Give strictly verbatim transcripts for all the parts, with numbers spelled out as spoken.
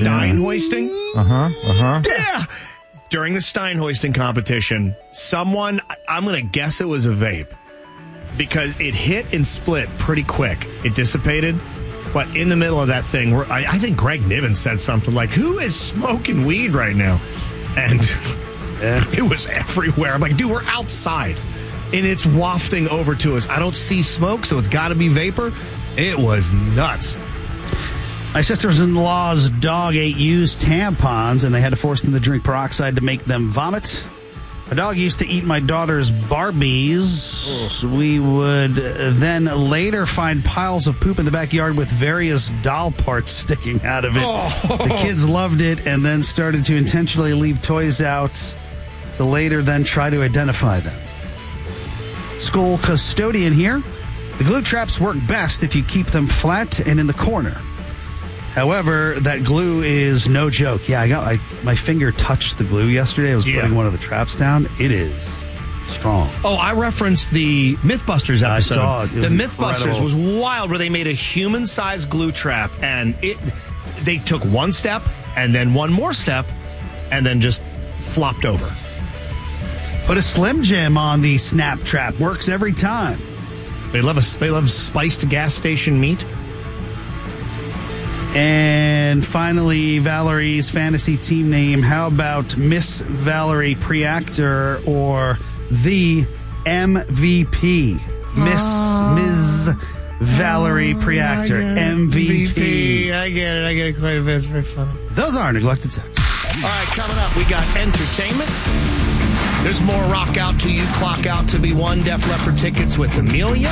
Stein yeah. hoisting. Uh-huh, uh-huh. Yeah! During the Stein hoisting competition, someone, I'm going to guess it was a vape, because it hit and split pretty quick. It dissipated, but in the middle of that thing, I, I think Greg Niven said something like, who is smoking weed right now? And yeah. it was everywhere. I'm like, dude, we're outside, and it's wafting over to us. I don't see smoke, so it's got to be vapor. It was nuts. My sisters-in-law's dog ate used tampons, and they had to force them to drink peroxide to make them vomit. My dog used to eat my daughter's Barbies. Oh. We would then later find piles of poop in the backyard with various doll parts sticking out of it. Oh. The kids loved it and then started to intentionally leave toys out to later then try to identify them. School custodian here. The glue traps work best if you keep them flat and in the corner. However, that glue is no joke. Yeah, I got I, my finger touched the glue yesterday. I was yeah. putting one of the traps down. It is strong. Oh, I referenced the Mythbusters episode. I saw it. It the Mythbusters was wild, where they made a human-sized glue trap, and it they took one step and then one more step and then just flopped over. Put a Slim Jim on the snap trap. Works every time. They love a, they love spiced gas station meat. And finally, Valerie's fantasy team name. How about Miss Valerie Preactor or the M V P? Miss uh, Miz Valerie Preactor, M V P. I get it. I get it quite a bit. It's very funny. Those are neglected texts. All right, coming up, we got entertainment. There's more rock out to you, clock out to be one. Def Leppard tickets with Amelia.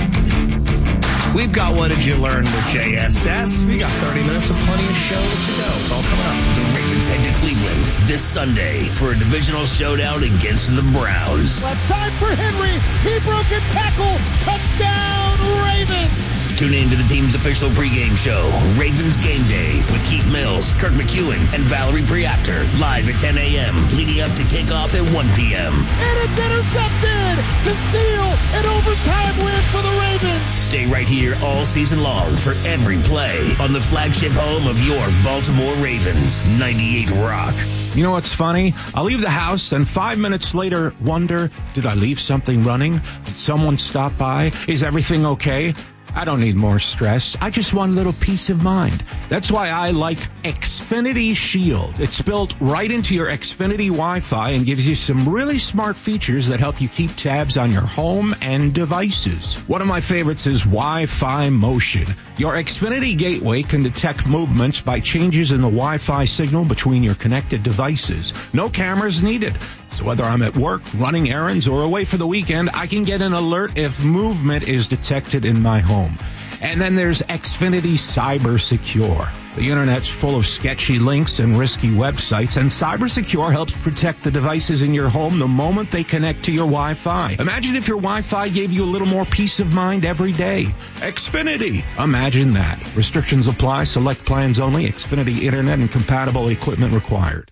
We've got What Did You Learn with J S S. We got thirty minutes of plenty of show to go. It's all coming up. The Ravens head to Cleveland this Sunday for a divisional showdown against the Browns. Left side for Henry. He broke a tackle. Touchdown, Ravens. Tune in to the team's official pregame show, Ravens Game Day, with Keith Mills, Kirk McEwen, and Valerie Preactor, live at ten a.m., leading up to kickoff at one p.m. And it's intercepted to seal an overtime win for the Ravens. Stay right here all season long for every play on the flagship home of your Baltimore Ravens, ninety-eight Rock. You know what's funny? I'll leave the house and five minutes later wonder, did I leave something running? Did someone stop by? Is everything okay? I don't need more stress. I just want a little peace of mind. That's why I like Xfinity Shield. It's built right into your Xfinity Wi-Fi and gives you some really smart features that help you keep tabs on your home and devices. One of my favorites is Wi-Fi Motion. Your Xfinity gateway can detect movements by changes in the Wi-Fi signal between your connected devices. No cameras needed. So whether I'm at work, running errands, or away for the weekend, I can get an alert if movement is detected in my home. And then there's Xfinity Cyber Secure. The internet's full of sketchy links and risky websites, and Cyber Secure helps protect the devices in your home the moment they connect to your Wi-Fi. Imagine if your Wi-Fi gave you a little more peace of mind every day. Xfinity. Imagine that. Restrictions apply. Select plans only. Xfinity Internet and compatible equipment required.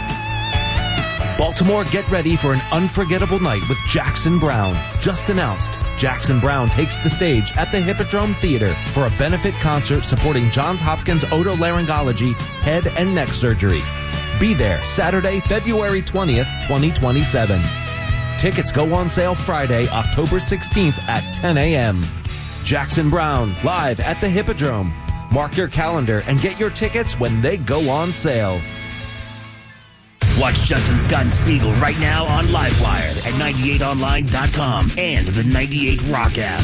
Baltimore, get ready for an unforgettable night with Jackson Browne. Just announced, Jackson Browne takes the stage at the Hippodrome Theater for a benefit concert supporting Johns Hopkins Otolaryngology Head and Neck Surgery. Be there Saturday, February twentieth, twenty twenty-seven. Tickets go on sale Friday, October sixteenth at ten a.m. Jackson Browne, live at the Hippodrome. Mark your calendar and get your tickets when they go on sale. Watch Justin Scott and Spiegel right now on Livewire at ninety-eight online dot com and the ninety-eight Rock app.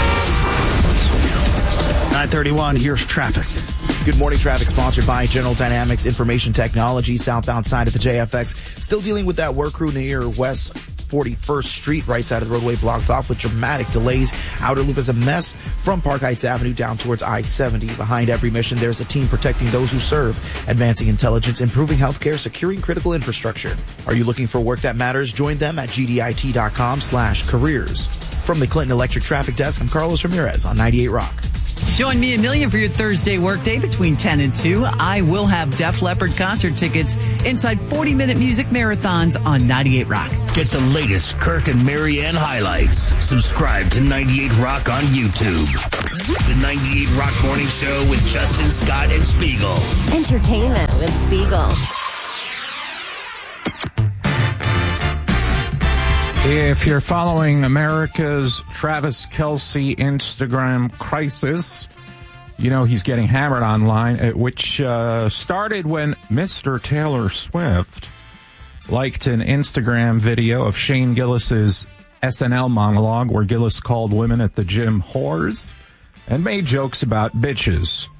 nine thirty-one, here's traffic. Good morning, traffic sponsored by General Dynamics Information Technology, southbound side of the J F X. Still dealing with that work crew near West forty-first Street, right side of the roadway blocked off with dramatic delays. Outer loop is a mess from Park Heights Avenue down towards I seventy. Behind every mission, there's a team protecting those who serve, advancing intelligence, improving healthcare, securing critical infrastructure. Are you looking for work that matters? Join them at gdit.com slash careers. From the Clinton Electric Traffic Desk, I'm Carlos Ramirez on ninety-eight Rock. Join me, Amelia, for your Thursday workday between ten and two. I will have Def Leppard concert tickets inside forty-minute music marathons on ninety-eight Rock. Get the latest Kirk and Marianne highlights. Subscribe to ninety-eight Rock on YouTube. The ninety-eight Rock Morning Show with Justin Scott and Spiegel. Entertainment with Spiegel. If you're following America's Travis Kelce Instagram crisis, you know he's getting hammered online, which uh, started when Mister Taylor Swift liked an Instagram video of Shane Gillis's S N L monologue where Gillis called women at the gym whores and made jokes about bitches.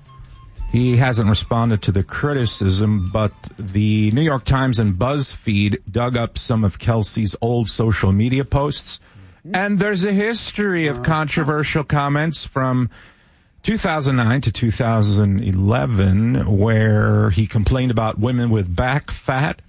He hasn't responded to the criticism, but the New York Times and BuzzFeed dug up some of Kelce's old social media posts, and there's a history of controversial comments from two thousand nine to two thousand eleven where he complained about women with back fat.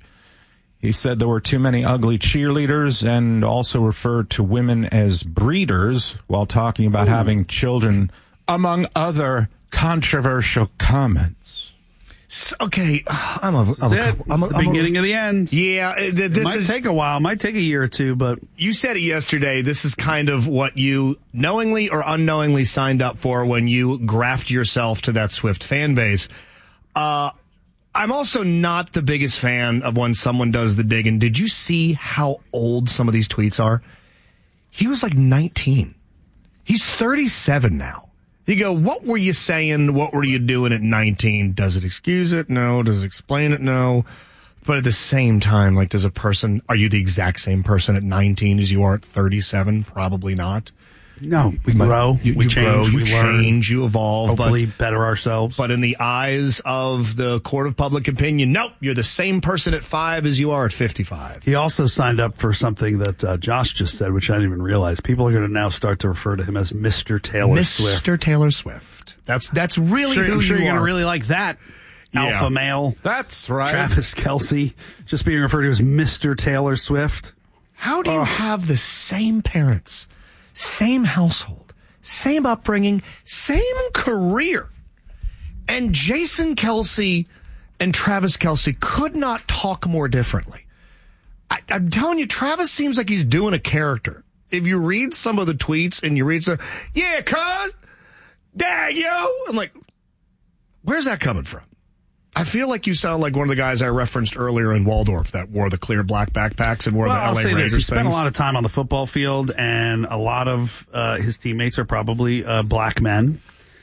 He said there were too many ugly cheerleaders and also referred to women as breeders while talking about Ooh. having children, among other controversial comments. So, okay, I'm a, I'm a, I'm a, the I'm beginning a, of the end. Yeah, th- this it might is, take a while. Might take a year or two, but you said it yesterday. This is kind of what you knowingly or unknowingly signed up for when you graft yourself to that Swift fan base. Uh, I'm also not the biggest fan of when someone does the digging. Did you see how old some of these tweets are? He was like nineteen. He's thirty-seven now. You go, what were you saying? What were you doing at nineteen? Does it excuse it? No. Does it explain it? No. But at the same time, like, does a person, are you the exact same person at nineteen as you are at thirty-seven? Probably not. No, we grow, you, we you change, grow, we you learn, change, you evolve. Hopefully but, better ourselves. But in the eyes of the court of public opinion, nope, you're the same person at five as you are at fifty-five. He also signed up for something that uh, Josh just said, which I didn't even realize. People are going to now start to refer to him as Mister Taylor Mister Swift. Mister Taylor Swift. That's that's really sure, who I'm sure you you're are. going to really like that. Yeah. Alpha male. That's right. Travis Kelce, just being referred to as Mister Taylor Swift. How do you oh. have the same parents, same household, same upbringing, same career, and Jason Kelce and Travis Kelce could not talk more differently? I, I'm telling you, Travis seems like he's doing a character. If you read some of the tweets and you read some, yeah, cuz, dag, yo, I'm like, where's that coming from? I feel like you sound like one of the guys I referenced earlier in Waldorf that wore the clear black backpacks and wore well, the L A I'll say Raiders this. He spent things. a lot of time on the football field, and a lot of uh, his teammates are probably uh, black men.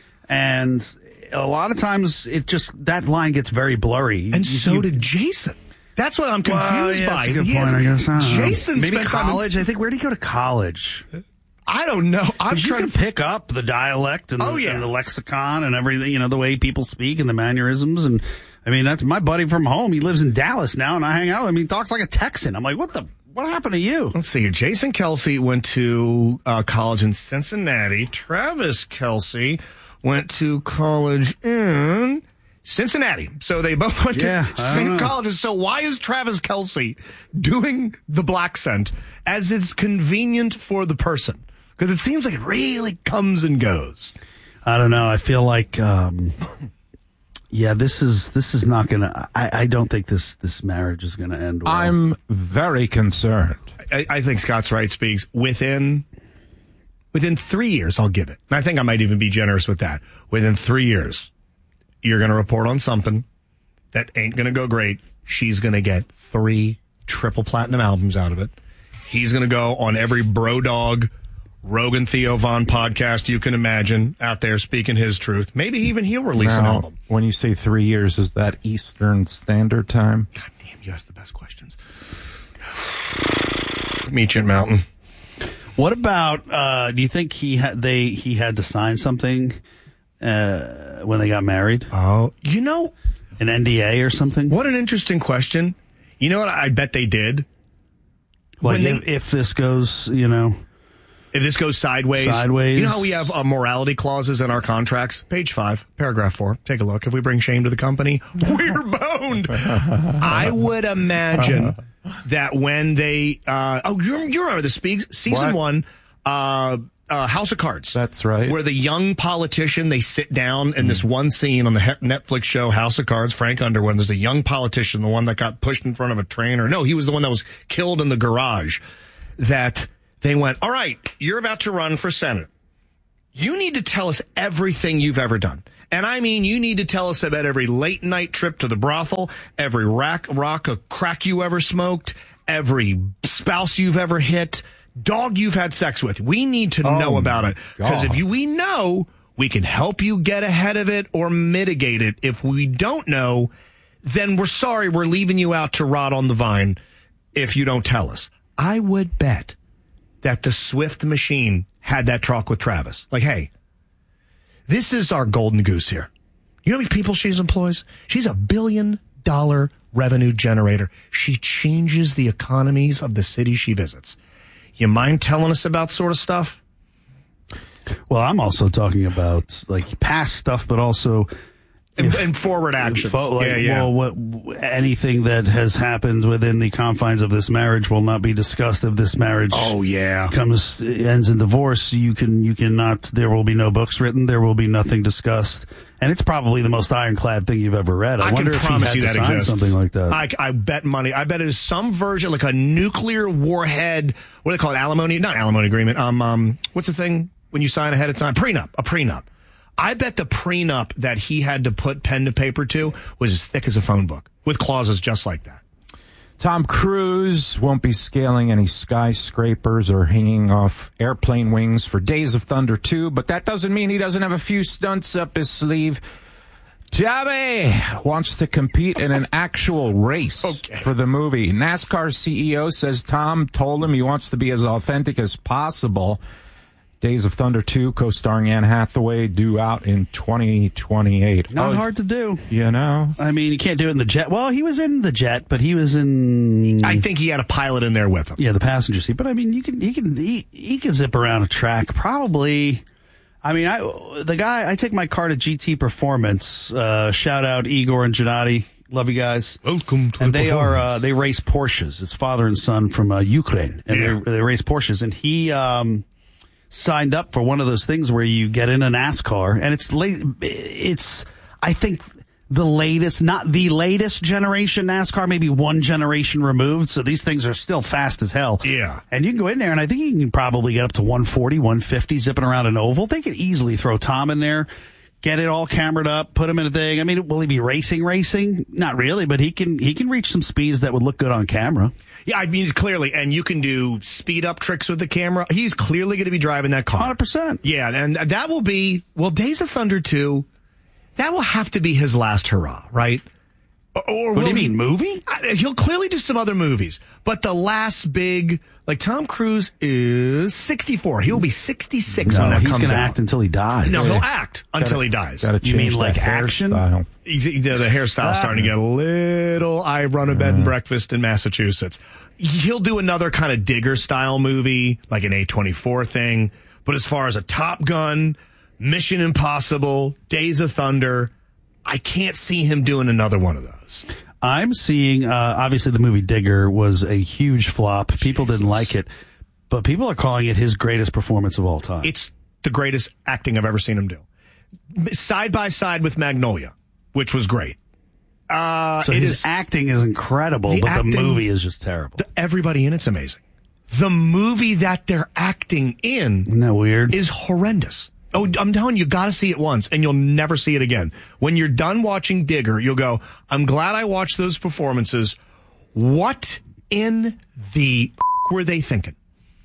And a lot of times, it just that line gets very blurry. And you, so you, did Jason. That's what I'm confused well, yeah, by. That's a good He point, has, I guess. I Jason maybe spent college. Time in, I think where did he go to college? I don't know. I'm you trying can to pick up the dialect and, oh, the, yeah. and the lexicon and everything. You know, the way people speak and the mannerisms and. I mean, that's my buddy from home. He lives in Dallas now, and I hang out with him. He talks like a Texan. I'm like, what the? What happened to you? Let's see here. Jason Kelce went to uh, college in Cincinnati. Travis Kelce went to college in Cincinnati. So they both went yeah, to same colleges. So why is Travis Kelce doing the black scent as it's convenient for the person? Because it seems like it really comes and goes. I don't know. I feel like... Um, Yeah, this is this is not gonna. I, I don't think this this marriage is gonna end well. I'm very concerned. I, I think Scott's right. Speaks within within three years. I'll give it. And I think I might even be generous with that. Within three years, you're gonna report on something that ain't gonna go great. She's gonna get three triple platinum albums out of it. He's gonna go on every Bro Dog, Rogan Theo Von podcast you can imagine out there speaking his truth. Maybe even he'll release now, an album. When you say three years, is that Eastern Standard Time? God damn, you ask the best questions. Meet you at Mountain. What about? Uh, do you think he had they he had to sign something uh, when they got married? Oh, you know, an N D A or something. What an interesting question. You know what? I bet they did. Like they, if, if this goes, you know. If this goes sideways, sideways, you know how we have uh, morality clauses in our contracts? Page five, paragraph four. Take a look. If we bring shame to the company, we're boned. I would imagine that when they, uh, oh, you, you remember the Speaks season what? one, uh, uh, House of Cards. That's right. Where the young politician, they sit down in mm. this one scene on the Netflix show House of Cards, Frank Underwood. There's a young politician, the one that got pushed in front of a train, or no, he was the one that was killed in the garage. That they went, all right, you're about to run for Senate. You need to tell us everything you've ever done. And I mean, you need to tell us about every late night trip to the brothel, every rack, rock of crack you ever smoked, every spouse you've ever hit, dog you've had sex with. We need to oh know about it. Because if you, we know, we can help you get ahead of it or mitigate it. If we don't know, then we're sorry, we're leaving you out to rot on the vine if you don't tell us. I would bet that the Swift machine had that talk with Travis. Like, hey, this is our golden goose here. You know how many people she employs? She's a billion dollar revenue generator. She changes the economies of the city she visits. You mind telling us about sort of stuff? Well, I'm also talking about like past stuff, but also and, if, and forward action. Like, yeah, yeah. Well, what, anything that has happened within the confines of this marriage will not be discussed. If this marriage, oh yeah, comes ends in divorce, you can you cannot. There will be no books written. There will be nothing discussed. And it's probably the most ironclad thing you've ever read. I, I wonder can if promise he had you to that sign exists. something like that. I, I bet money. I bet it is some version, like a nuclear warhead. What do they call it? Alimony? Not alimony agreement. Um, um, what's the thing when you sign ahead of time? Prenup. A prenup. I bet the prenup that he had to put pen to paper to was as thick as a phone book with clauses just like that. Tom Cruise won't be scaling any skyscrapers or hanging off airplane wings for Days of Thunder two, but that doesn't mean he doesn't have a few stunts up his sleeve. Jabe wants to compete in an actual race okay. for the movie. NASCAR C E O says Tom told him he wants to be as authentic as possible. Days of Thunder two, co-starring Anne Hathaway, due out in twenty twenty-eight. Not oh, hard to do. You know? I mean, you can't do it in the jet. Well, he was in the jet, but he was in... I think he had a pilot in there with him. Yeah, the passenger seat. But, I mean, you can, he can, he, he can zip around a track. Probably... I mean, I the guy, I take my car to G T Performance. Uh, shout out Igor and Gennady. Love you guys. Welcome to And the they are, uh, they race Porsches. It's father and son from uh, Ukraine. And yeah. they, they race Porsches. And he um, signed up for one of those things where you get in a NASCAR. And it's, late, it's I think, the latest, not the latest generation NASCAR, maybe one generation removed. So these things are still fast as hell. Yeah. And you can go in there, and I think you can probably get up to one forty, one fifty zipping around an oval. They could easily throw Tom in there, get it all cameraed up, put him in a thing. I mean, will he be racing, racing? Not really, but he can he can reach some speeds that would look good on camera. Yeah, I mean, clearly, and you can do speed-up tricks with the camera. He's clearly going to be driving that car. one hundred percent. Yeah, and that will be, well, Days of Thunder two, that will have to be his last hurrah, right? Or, or what do you he, mean, movie? He'll clearly do some other movies, but the last big, like Tom Cruise is sixty-four. He'll be sixty-six no, when that he's comes gonna out. act until he dies. No, he'll act until gotta, he dies. You mean like action? Hairstyle. The, the hairstyle's ah. starting to get a little, I run a bed and breakfast in Massachusetts. He'll do another kind of Digger style movie, like an A twenty-four thing. But as far as a Top Gun, Mission Impossible, Days of Thunder, I can't see him doing another one of those. I'm seeing, uh, obviously the movie Digger was a huge flop. People Jesus. didn't like it, but people are calling it his greatest performance of all time. It's the greatest acting I've ever seen him do. Side by side with Magnolia, which was great. Uh, so his is, acting is incredible, the but acting, the movie is just terrible. The, everybody in it's amazing. The movie that they're acting in Isn't that weird? is horrendous. Oh, I'm telling you, you got to see it once, and you'll never see it again. When you're done watching Digger, you'll go, I'm glad I watched those performances. What in the f- were they thinking?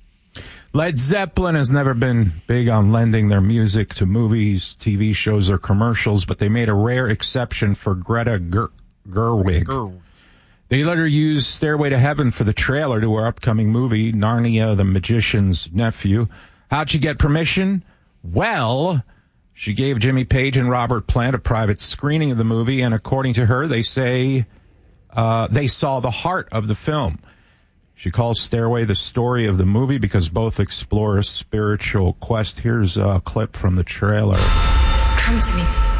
Led Zeppelin has never been big on lending their music to movies, T V shows, or commercials, but they made a rare exception for Greta Ger- Gerwig. Ger- They let her use Stairway to Heaven for the trailer to her upcoming movie, Narnia, the Magician's Nephew. How'd she get permission? Well, she gave Jimmy Page and Robert Plant a private screening of the movie, and according to her, they say uh, they saw the heart of the film. She calls Stairway the story of the movie because both explore a spiritual quest. Here's a clip from the trailer. Come to me.